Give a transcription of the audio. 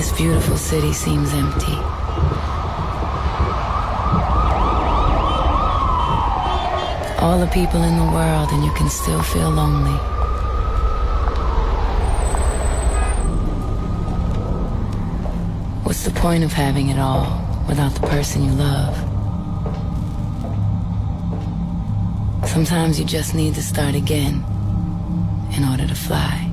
This beautiful city seems empty. All the people in the world, and you can still feel lonely. What's the point of having it all without the person you love? Sometimes you just need to start again in order to fly.